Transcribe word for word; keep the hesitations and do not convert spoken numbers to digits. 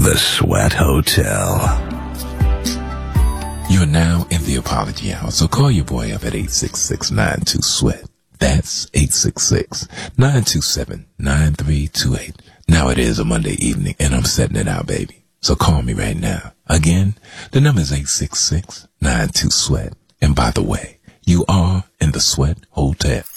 The Sweat Hotel. You're now in the apology hour, so call your boy up at eight six six, nine two, sweat. That's eight six six, nine two seven, nine three two eight. Now it is a Monday evening, and I'm setting it out, baby. So call me right now. Again, the number is eight six six, nine two, sweat. And by the way, you are in the Sweat Hotel.